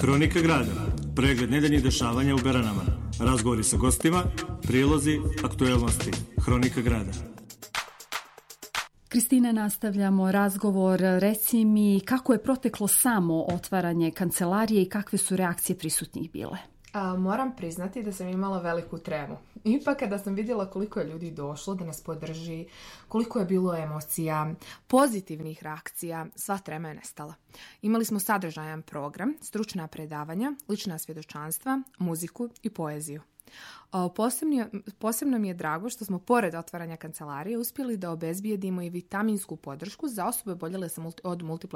Hronika grada, pregled nedeljnih dešavanja u Beranama, razgovori sa gostima, prilozi, aktuelnosti. Hronika grada. Kristina, nastavljamo razgovor. Reci mi kako je proteklo samo otvaranje kancelarije i kakve su reakcije prisutnih bile? Moram priznati da sam imala veliku tremu. Ipak kada sam vidjela koliko je ljudi došlo da nas podrži, koliko je bilo emocija, pozitivnih reakcija, sva trema je nestala. Imali smo sadržajan program, stručna predavanja, lična svjedočanstva, muziku i poeziju. Posebno mi je drago što smo pored otvaranja kancelarije uspjeli da obezbijedimo i vitaminsku podršku za osobe oboljele od multiple